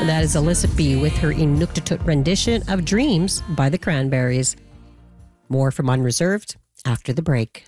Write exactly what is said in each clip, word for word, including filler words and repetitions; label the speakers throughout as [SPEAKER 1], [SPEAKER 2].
[SPEAKER 1] That is Alyssa B. with her Inuktitut rendition of Dreams by the Cranberries. More from Unreserved after the break.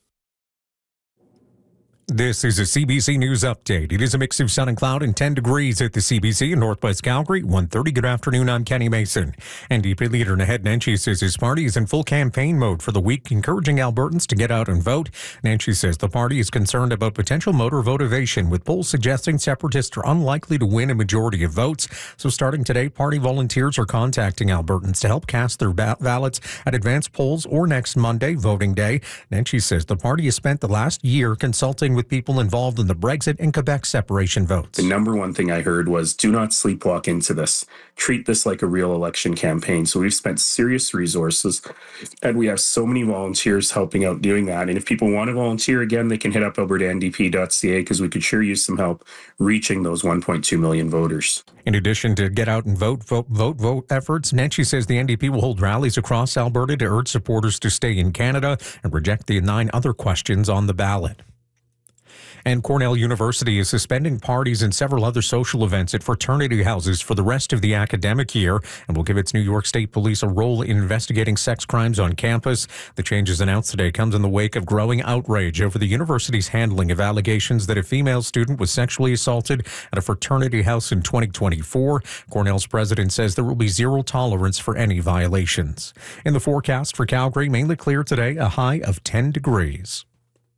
[SPEAKER 2] This is a C B C News Update. It is a mix of sun and cloud and ten degrees at the C B C in Northwest Calgary. one thirty. Good afternoon. I'm Kenny Mason. N D P leader Naheed Nenshi says his party is in full campaign mode for the week, encouraging Albertans to get out and vote. Nenshi says the party is concerned about potential voter votivation, with polls suggesting separatists are unlikely to win a majority of votes. So starting today, party volunteers are contacting Albertans to help cast their ba- ballots at advanced polls or next Monday, voting day. Nenshi says the party has spent the last year consulting with people involved in the Brexit and Quebec separation votes.
[SPEAKER 3] The number one thing I heard was, do not sleepwalk into this. Treat this like a real election campaign. So we've spent serious resources, and we have so many volunteers helping out doing that. And if people want to volunteer, again, they can hit up alberta n d p dot c a, because we could sure use some help reaching those one point two million voters.
[SPEAKER 2] In addition to get out and vote, vote, vote, vote efforts, Nenshi says the N D P will hold rallies across Alberta to urge supporters to stay in Canada and reject the nine other questions on the ballot. And Cornell University is suspending parties and several other social events at fraternity houses for the rest of the academic year, and will give its New York State Police a role in investigating sex crimes on campus. The changes announced today comes in the wake of growing outrage over the university's handling of allegations that a female student was sexually assaulted at a fraternity house in twenty twenty-four. Cornell's president says there will be zero tolerance for any violations. In the forecast for Calgary, mainly clear today, a high of ten degrees.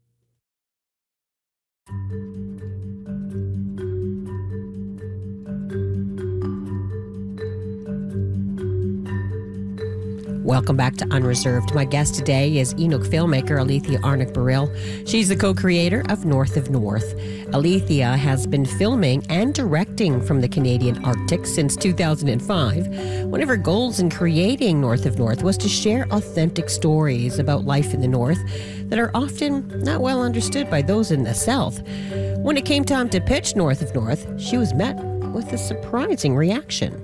[SPEAKER 1] Welcome back to Unreserved. My guest today is Inuk filmmaker Alethea Arnott-Baril. She's the co-creator of North of North. Alethea has been filming and directing from the Canadian Arctic since two thousand five. One of her goals in creating North of North was to share authentic stories about life in the North that are often not well understood by those in the South. When it came time to pitch North of North, she was met with a surprising reaction.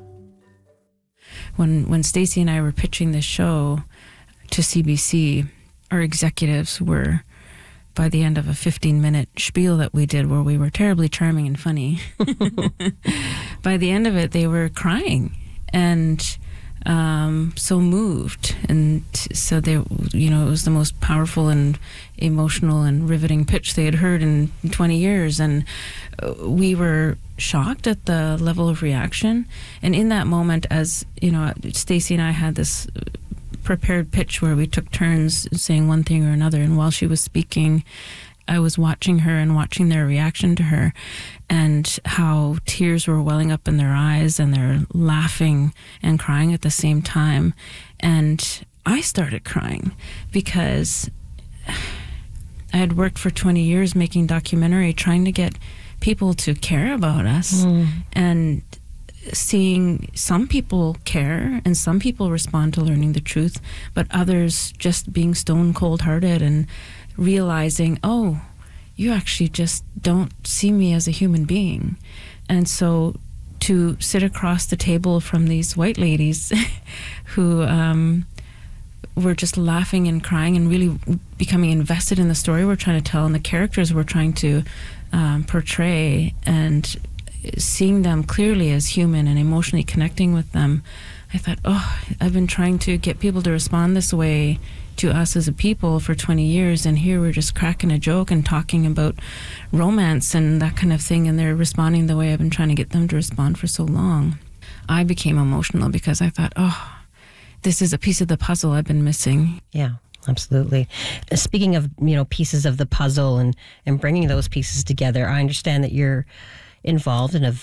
[SPEAKER 4] When when Stacey and I were pitching this show to C B C, our executives were, by the end of a fifteen-minute spiel that we did where we were terribly charming and funny, by the end of it, they were crying and um, so moved. And so they, you know, it was the most powerful and emotional and riveting pitch they had heard in twenty years. And we were shocked at the level of reaction. And in that moment, as you know, Stacey and I had this prepared pitch where we took turns saying one thing or another, and while she was speaking, I was watching her and watching their reaction to her, and how tears were welling up in their eyes, and they're laughing and crying at the same time. And I started crying because I had worked for twenty years making documentary, trying to get people to care about us, mm. and seeing some people care and some people respond to learning the truth, but others just being stone cold hearted and realizing, oh, you actually just don't see me as a human being. And so to sit across the table from these white ladies who um, were just laughing and crying and really becoming invested in the story we're trying to tell and the characters we're trying to Um, portray, and seeing them clearly as human and emotionally connecting with them, I thought, oh, I've been trying to get people to respond this way to us as a people for twenty years, and here we're just cracking a joke and talking about romance and that kind of thing, and they're responding the way I've been trying to get them to respond for so long. I became emotional because I thought, oh, this is a piece of the puzzle I've been missing.
[SPEAKER 1] Yeah. Absolutely. Speaking of, you know, pieces of the puzzle and, and bringing those pieces together, I understand that you're involved and have